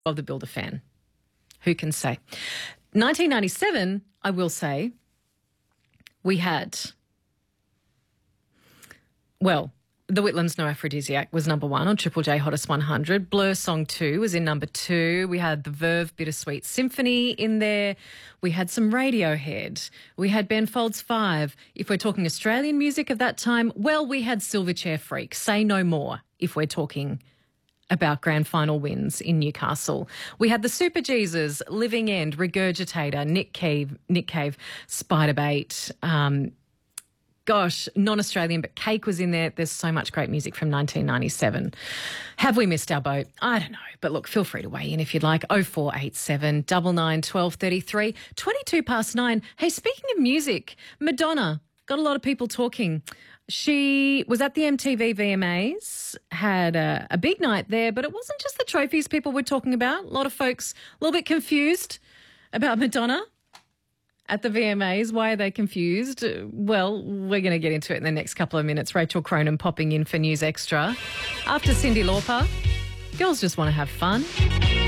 of the Builder fan. Who can say? 1997, I will say, we had, well, The Whitlams' No Aphrodisiac was number 1 on Triple J Hottest 100. Blur Song 2 was in number 2. We had the Verve Bittersweet Symphony in there. We had some Radiohead. We had Ben Folds 5. If we're talking Australian music of that time, well, we had Silverchair Freak, Say No More, if we're talking about grand final wins in Newcastle. We had the Super Jesus, Living End, Regurgitator, Nick Cave, Spiderbait, non-Australian, but Cake was in there. There's so much great music from 1997. Have we missed our boat? I don't know. But look, feel free to weigh in if you'd like. 0487 99 12 33, 22 past 9. Hey, speaking of music, Madonna got a lot of people talking. She was at the MTV VMAs, had a big night there, but it wasn't just the trophies people were talking about. A lot of folks a little bit confused about Madonna at the VMAs. Why are they confused? Well, we're going to get into it in the next couple of minutes. Rachel Cronin popping in for News Extra. After Cyndi Lauper, girls just want to have fun.